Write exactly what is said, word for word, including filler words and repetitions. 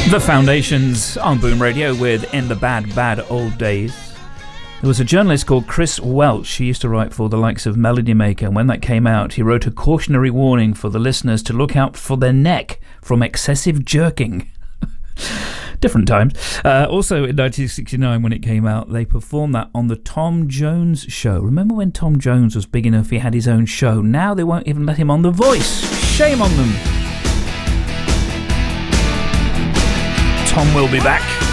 The Foundations on Boom Radio with In the Bad, Bad Old Days. There was a journalist called Chris Welch. He used to write for the likes of Melody Maker, and when that came out, he wrote a cautionary warning for the listeners to look out for their neck from excessive jerking. Different times. Uh, also, in nineteen sixty-nine, when it came out, they performed that on the Tom Jones show. Remember when Tom Jones was big enough he had his own show? Now they won't even let him on The Voice. Shame on them. Tom will be back.